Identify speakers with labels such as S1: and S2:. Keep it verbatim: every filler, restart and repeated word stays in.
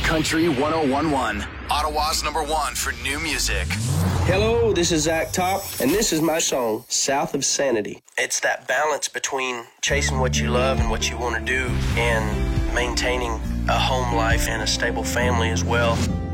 S1: Country one oh one point one. Ottawa's number one for new music.
S2: Hello, this is Zach Top, and this is my song, South of Sanity. It's that balance between chasing what you love and what you want to do and maintaining a home life and a stable family as well.